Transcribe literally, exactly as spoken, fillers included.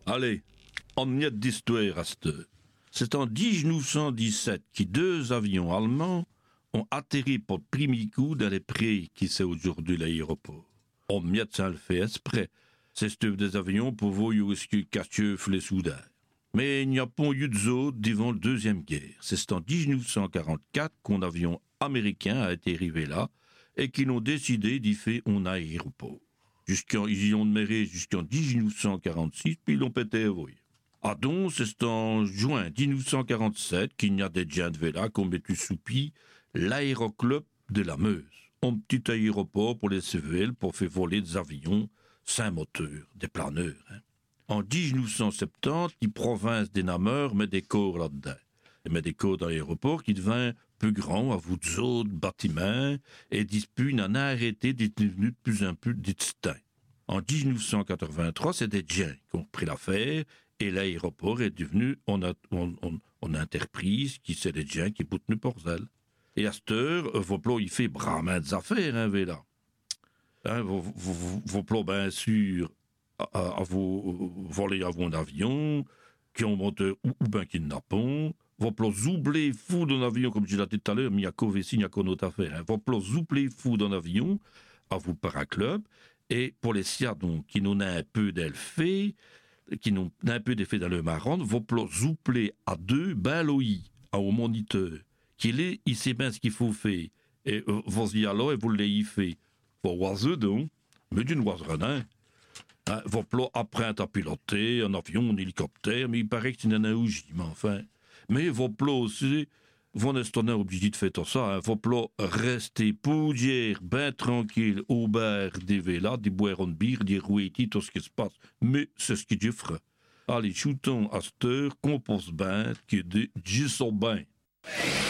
Allez, en miette d'histoire à cette heure. C'est en dix-neuf cent dix-sept que deux avions allemands ont atterri pour le premier coup dans les prés qui c'est aujourd'hui l'aéroport. En miette, ça le fait exprès. C'est des avions pour voir où est-ce que Cacheuf les soudaires. Mais il n'y a pas eu d'autres devant la Deuxième Guerre. C'est en dix-neuf cent quarante-quatre qu'un avion américain a été arrivé là et qu'ils ont décidé d'y faire un aéroport. Jusqu'en, ils y ont demeuré jusqu'en dix-neuf cent quarante-six, puis ils l'ont pété à voyer. Ah donc, c'est en juin dix-neuf cent quarante-sept qu'il y a des gens de là qui ont mis sous pied l'aéroclub de la Meuse. Un petit aéroport pour les civils pour faire voler des avions, cinq moteurs, des planeurs. Hein. En dix-neuf cent soixante-dix, les provinces des Nameurs mettent des corps là-dedans. Ils mettent des corps dans l'aéroport qui devient plus grand à vous d'autres bâtiments et dispute n'en a arrêté d'être devenu de plus en plus distinct. En dix-neuf cent quatre-vingt-trois, c'est des gens qui ont pris l'affaire et l'aéroport est devenu en, en, en, en entreprise qui c'est des gens qui boutent pour elle. Et à cette heure, vos plots, il fait bramant des affaires, hein, là. Hein, vos, vos, vos plots, bien sûr, à, à, à vous voler à vos avions, qui ont monté ou, ou bien qui n'ont pas. Vos plots oublés fous d'un avion, comme je l'ai dit tout à l'heure, mais il y a qu'au vessie, il y a qu'au autre affaire. Hein. Vos plots oublés fous d'un avion, à vous paraclub, et pour les siadons qui n'ont un peu d'elfé, qui n'ont un peu d'effet dans le marron, vos plots oublés à deux, ben l'O I, au moniteur, qu'il est, il sait bien ce qu'il faut faire. Et euh, vous y allez et vous l'ayez fait. Vos oiseaux, donc, mais d'une oiseau, hein. Hein, vos plots apprennent à piloter un avion, un hélicoptère, mais il paraît que c'est un ouji, mais enfin. Mais vos plots aussi, vous n'êtes pas obligé de faire tout ça, hein. Vos plots restez poudière, ben tranquille, au bar des vélas, des boire de bière, des rouetis, tout ce qui se passe. Mais c'est ce que Dieu fera. Allez, shootons à cette heure, qu'on pense bien, que Dieu sont bien.